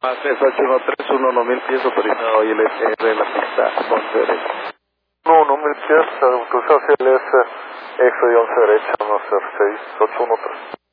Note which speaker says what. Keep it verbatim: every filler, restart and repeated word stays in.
Speaker 1: tres ocho uno tres uno no mil pies autorizado y el S R de la pista once derecha.
Speaker 2: No, no mil pies, autorizado C L S, X once derecha, uno cero seis ocho uno tres.